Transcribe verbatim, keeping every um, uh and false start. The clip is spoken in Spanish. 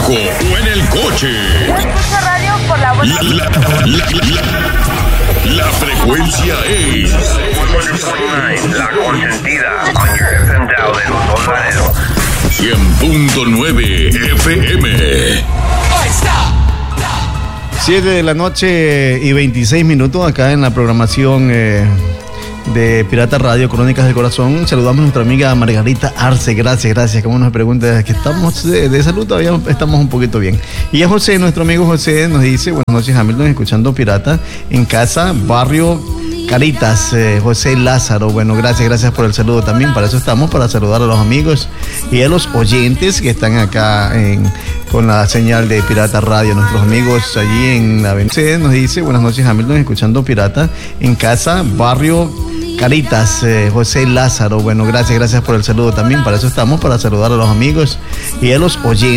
trabajo o en el coche. Yo escucho radio por la buena. La, la, la, la, la frecuencia es La consentida. On your F M dial de los dólares. cien punto nueve F M. siete de la noche y veintiséis minutos acá en la programación eh, de Pirata Radio, Crónicas del Corazón. Saludamos a nuestra amiga Margarita Arce. Gracias, gracias. Como nos pregunta, que estamos de, de salud, todavía estamos un poquito bien. Y a José, nuestro amigo José, nos dice: buenas noches, Hamilton, escuchando Pirata en casa, barrio Caritas, eh, José Lázaro. Bueno, gracias, gracias por el saludo también. Para eso estamos, para saludar a los amigos y a los oyentes que están acá en, con la señal de Pirata Radio. Nuestros amigos allí en la avenida. Nos dice: buenas noches, Hamilton, escuchando Pirata en casa, barrio Caritas, eh, José Lázaro. Bueno, gracias, gracias por el saludo también. Para eso estamos, para saludar a los amigos y a los oyentes.